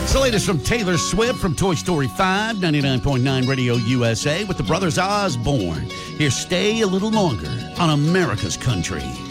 It's the latest from Taylor Swift from Toy Story 5, 99.9 Radio USA with the Brothers Osborne. Here, stay a little longer on America's Country.